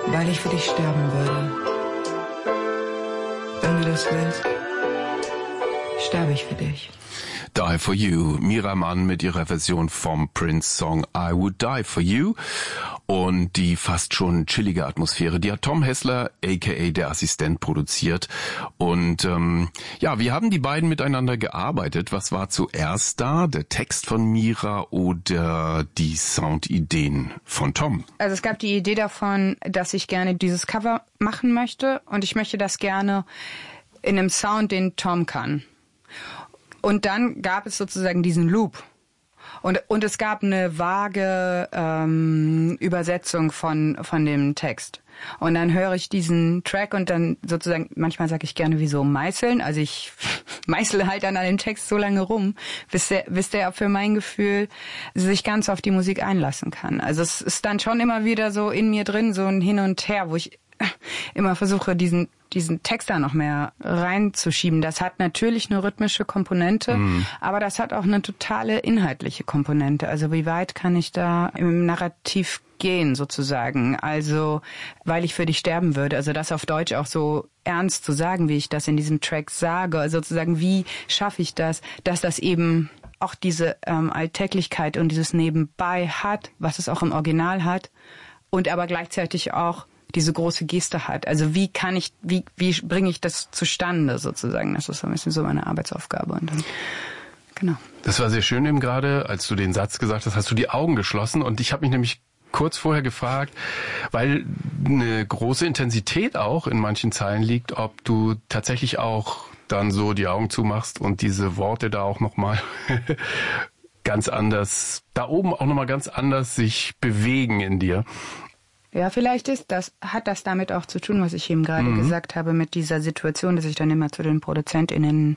weil ich für dich sterben würde. Wenn du das willst, sterbe ich für dich. Die for You, Mira Mann mit ihrer Version vom Prince-Song I Would Die for You. Und die fast schon chillige Atmosphäre, die hat Tom Hessler, a.k.a. der Assistent, produziert. Und wie haben die beiden miteinander gearbeitet? Was war zuerst da? Der Text von Mira oder die Soundideen von Tom? Also es gab die Idee davon, dass ich gerne dieses Cover machen möchte. Und ich möchte das gerne in einem Sound, den Tom kann. Und dann gab es sozusagen diesen Loop. Und es gab eine vage Übersetzung von dem Text. Und dann höre ich diesen Track und dann sozusagen, manchmal sage ich gerne wie so meißeln. Also ich meißle halt dann an dem Text so lange rum, bis der für mein Gefühl sich ganz auf die Musik einlassen kann. Also es ist dann schon immer wieder so in mir drin, so ein Hin und Her, wo ich immer versuche, diesen Text da noch mehr reinzuschieben. Das hat natürlich eine rhythmische Komponente, aber das hat auch eine totale inhaltliche Komponente. Also wie weit kann ich da im Narrativ gehen sozusagen? Also weil ich für dich sterben würde. Also das auf Deutsch auch so ernst zu sagen, wie ich das in diesem Track sage. Also sozusagen, wie schaffe ich das, dass das eben auch diese Alltäglichkeit und dieses Nebenbei hat, was es auch im Original hat, und aber gleichzeitig auch diese große Geste hat. Also wie bringe ich das zustande sozusagen? Das ist so ein bisschen so meine Arbeitsaufgabe. Und dann, genau. Das war sehr schön eben gerade, als du den Satz gesagt hast du die Augen geschlossen. Und ich habe mich nämlich kurz vorher gefragt, weil eine große Intensität auch in manchen Zeilen liegt, ob du tatsächlich auch dann so die Augen zumachst und diese Worte da auch nochmal ganz anders, da oben auch nochmal ganz anders sich bewegen in dir. Ja, vielleicht hat das damit auch zu tun, was ich eben gerade gesagt habe, mit dieser Situation, dass ich dann immer zu den ProduzentInnen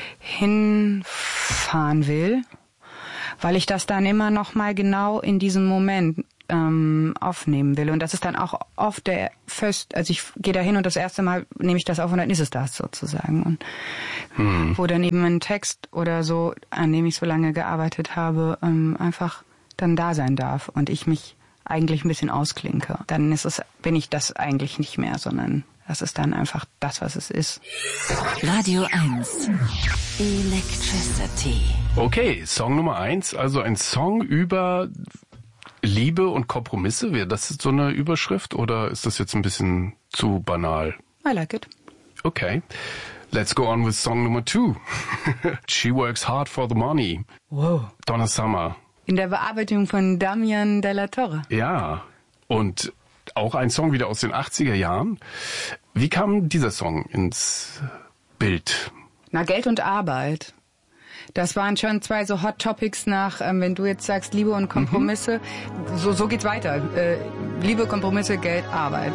hinfahren will, weil ich das dann immer noch mal genau in diesem Moment aufnehmen will. Und das ist dann auch oft also ich gehe da hin und das erste Mal nehme ich das auf und dann ist es das sozusagen. Und wo dann eben ein Text oder so, an dem ich so lange gearbeitet habe, einfach dann da sein darf und ich mich eigentlich ein bisschen ausklinke. Dann bin ich das eigentlich nicht mehr, sondern das ist dann einfach das, was es ist. Radio 1 Electricity. Okay, Song Nummer 1, also ein Song über Liebe und Kompromisse. Wäre das so eine Überschrift oder ist das jetzt ein bisschen zu banal? I like it. Okay. Let's go on with Song Nummer 2. She Works Hard for the Money. Wow. Donna Summer. In der Bearbeitung von Damian Della Torre. Ja, und auch ein Song wieder aus den 80er Jahren. Wie kam dieser Song ins Bild? Na, Geld und Arbeit. Das waren schon zwei so Hot Topics nach, wenn du jetzt sagst, Liebe und Kompromisse. So geht's weiter. Liebe, Kompromisse, Geld, Arbeit.